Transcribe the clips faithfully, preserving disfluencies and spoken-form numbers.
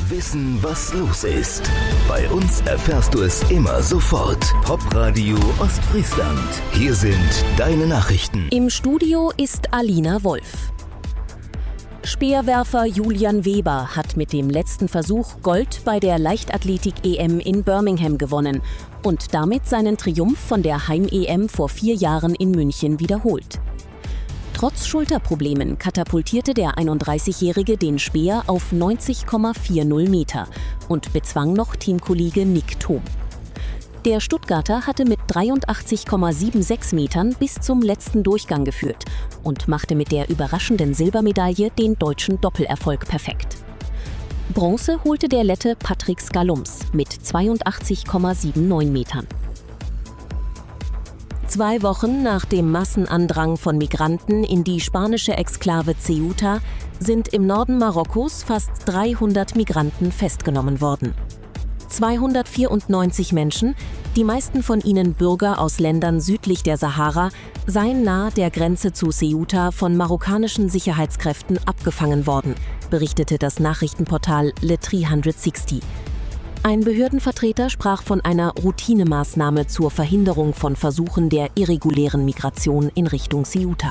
Wissen, was los ist. Bei uns erfährst du es immer sofort. Popradio Ostfriesland. Hier sind deine Nachrichten. Im Studio ist Alina Wolf. Speerwerfer Julian Weber hat mit dem letzten Versuch Gold bei der Leichtathletik-E M in Birmingham gewonnen und damit seinen Triumph von der Heim-E M vor vier Jahren in München wiederholt. Trotz Schulterproblemen katapultierte der einunddreißigjährige den Speer auf neunzig Komma vierzig Meter und bezwang noch Teamkollege Nick Thom. Der Stuttgarter hatte mit dreiundachtzig Komma sechsundsiebzig Metern bis zum letzten Durchgang geführt und machte mit der überraschenden Silbermedaille den deutschen Doppelerfolg perfekt. Bronze holte der Lette Patrick Skalums mit zweiundachtzig Komma neunundsiebzig Metern. Zwei Wochen nach dem Massenandrang von Migranten in die spanische Exklave Ceuta sind im Norden Marokkos fast dreihundert Migranten festgenommen worden. zweihundertvierundneunzig Menschen, die meisten von ihnen Bürger aus Ländern südlich der Sahara, seien nahe der Grenze zu Ceuta von marokkanischen Sicherheitskräften abgefangen worden, berichtete das Nachrichtenportal Le dreihundertsechzig. Ein Behördenvertreter sprach von einer Routinemaßnahme zur Verhinderung von Versuchen der irregulären Migration in Richtung Ceuta.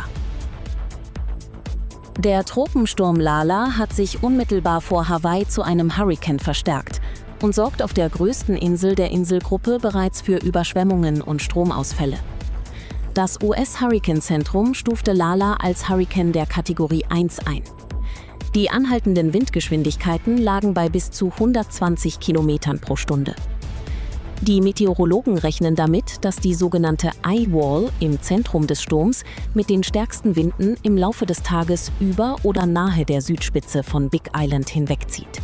Der Tropensturm Lala hat sich unmittelbar vor Hawaii zu einem Hurrikan verstärkt und sorgt auf der größten Insel der Inselgruppe bereits für Überschwemmungen und Stromausfälle. Das U S-Hurrikanzentrum stufte Lala als Hurrikan der Kategorie eins ein. Die anhaltenden Windgeschwindigkeiten lagen bei bis zu hundertzwanzig Kilometern pro Stunde. Die Meteorologen rechnen damit, dass die sogenannte Eye Wall im Zentrum des Sturms mit den stärksten Winden im Laufe des Tages über oder nahe der Südspitze von Big Island hinwegzieht.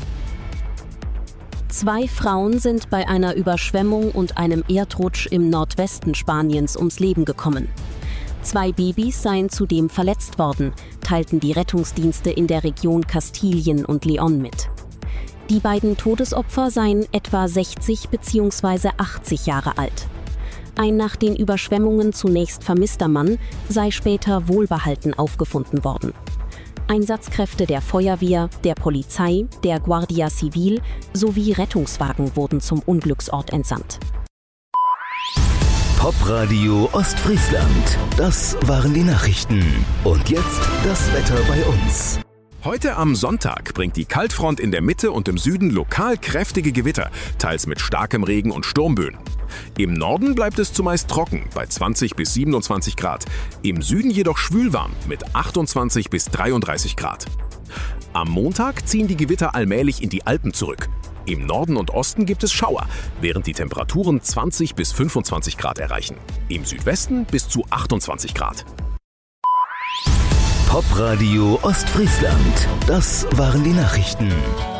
Zwei Frauen sind bei einer Überschwemmung und einem Erdrutsch im Nordwesten Spaniens ums Leben gekommen. Zwei Babys seien zudem verletzt worden, teilten die Rettungsdienste in der Region Kastilien und León mit. Die beiden Todesopfer seien etwa sechzig bzw. achtzig Jahre alt. Ein nach den Überschwemmungen zunächst vermisster Mann sei später wohlbehalten aufgefunden worden. Einsatzkräfte der Feuerwehr, der Polizei, der Guardia Civil sowie Rettungswagen wurden zum Unglücksort entsandt. Popradio Ostfriesland. Das waren die Nachrichten. Und jetzt das Wetter bei uns. Heute am Sonntag bringt die Kaltfront in der Mitte und im Süden lokal kräftige Gewitter, teils mit starkem Regen und Sturmböen. Im Norden bleibt es zumeist trocken, bei zwanzig bis siebenundzwanzig Grad. Im Süden jedoch schwülwarm, mit achtundzwanzig bis dreiunddreißig Grad. Am Montag ziehen die Gewitter allmählich in die Alpen zurück. Im Norden und Osten gibt es Schauer, während die Temperaturen zwanzig bis fünfundzwanzig Grad erreichen. Im Südwesten bis zu achtundzwanzig Grad. Popradio Ostfriesland. Das waren die Nachrichten.